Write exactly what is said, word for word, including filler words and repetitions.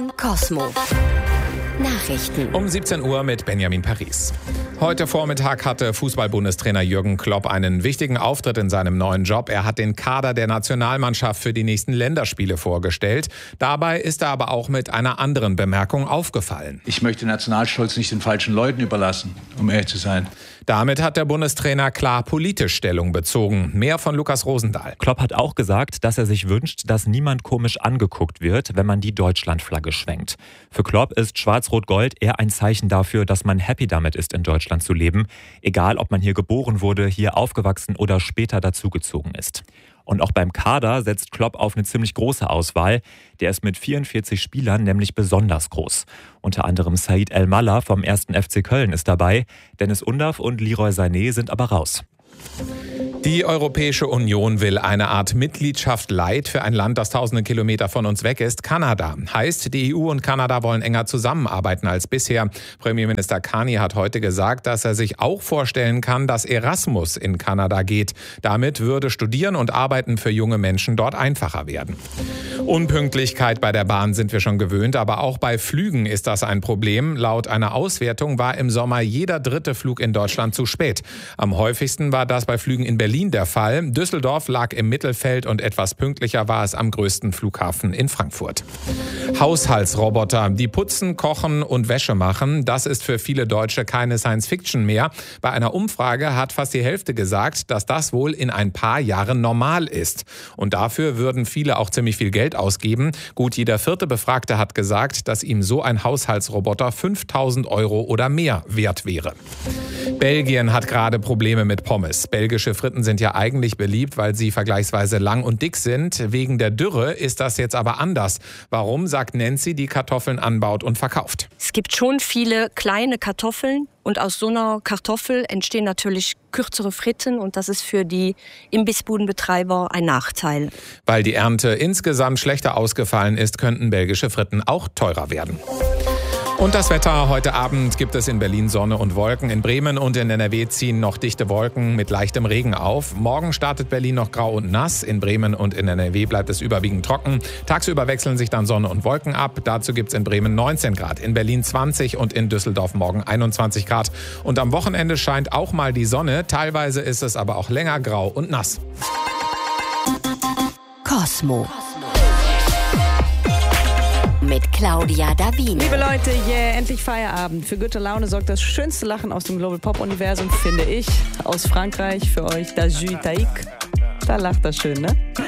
Kosmo. Nachrichten. Um siebzehn Uhr mit Benjamin Paris. Heute Vormittag hatte Fußball-Bundestrainer Jürgen Klopp einen wichtigen Auftritt in seinem neuen Job. Er hat den Kader der Nationalmannschaft für die nächsten Länderspiele vorgestellt. Dabei ist er aber auch mit einer anderen Bemerkung aufgefallen. Ich möchte Nationalstolz nicht den falschen Leuten überlassen, um ehrlich zu sein. Damit hat der Bundestrainer klar politisch Stellung bezogen. Mehr von Lukas Rosendahl. Klopp hat auch gesagt, dass er sich wünscht, dass niemand komisch angeguckt wird, wenn man die Deutschlandflagge schwenkt. Für Klopp ist Schwarz-Rot-Gold eher ein Zeichen dafür, dass man happy damit ist, in Deutschland zu leben. Egal, ob man hier geboren wurde, hier aufgewachsen oder später dazugezogen ist. Und auch beim Kader setzt Klopp auf eine ziemlich große Auswahl. Der ist mit vierundvierzig Spielern nämlich besonders groß. Unter anderem Said El-Mallah vom ersten F C Köln ist dabei. Dennis Undav und Leroy Sané sind aber raus. Die Europäische Union will eine Art Mitgliedschaft light für ein Land, das tausende Kilometer von uns weg ist, Kanada. Heißt, die E U und Kanada wollen enger zusammenarbeiten als bisher. Premierminister Carney hat heute gesagt, dass er sich auch vorstellen kann, dass Erasmus in Kanada geht. Damit würde Studieren und Arbeiten für junge Menschen dort einfacher werden. Unpünktlichkeit bei der Bahn sind wir schon gewöhnt, aber auch bei Flügen ist das ein Problem. Laut einer Auswertung war im Sommer jeder dritte Flug in Deutschland zu spät. Am häufigsten war das bei Flügen in Berlin der Fall. Düsseldorf lag im Mittelfeld und etwas pünktlicher war es am größten Flughafen in Frankfurt. Haushaltsroboter, die putzen, kochen und Wäsche machen, das ist für viele Deutsche keine Science-Fiction mehr. Bei einer Umfrage hat fast die Hälfte gesagt, dass das wohl in ein paar Jahren normal ist. Und dafür würden viele auch ziemlich viel Geld ausgeben. Gut jeder vierte Befragte hat gesagt, dass ihm so ein Haushaltsroboter fünftausend Euro oder mehr wert wäre. Belgien hat gerade Probleme mit Pommes. Belgische Fritten sind ja eigentlich beliebt, weil sie vergleichsweise lang und dick sind. Wegen der Dürre ist das jetzt aber anders. Warum, sagt Nancy, die Kartoffeln anbaut und verkauft? Es gibt schon viele kleine Kartoffeln und aus so einer Kartoffel entstehen natürlich kürzere Fritten und das ist für die Imbissbudenbetreiber ein Nachteil. Weil die Ernte insgesamt schlechter ausgefallen ist, könnten belgische Fritten auch teurer werden. Und das Wetter. Heute Abend gibt es in Berlin Sonne und Wolken. In Bremen und in N R W ziehen noch dichte Wolken mit leichtem Regen auf. Morgen startet Berlin noch grau und nass. In Bremen und in N R W bleibt es überwiegend trocken. Tagsüber wechseln sich dann Sonne und Wolken ab. Dazu gibt es in Bremen neunzehn Grad, in Berlin zwanzig und in Düsseldorf morgen einundzwanzig Grad. Und am Wochenende scheint auch mal die Sonne. Teilweise ist es aber auch länger grau und nass. Kosmo. Mit Claudia Davino. Liebe Leute, yeah, endlich Feierabend. Für gute Laune sorgt das schönste Lachen aus dem Global Pop Universum, finde ich. Aus Frankreich für euch, Da Jus Taïk. Da lacht er schön, ne?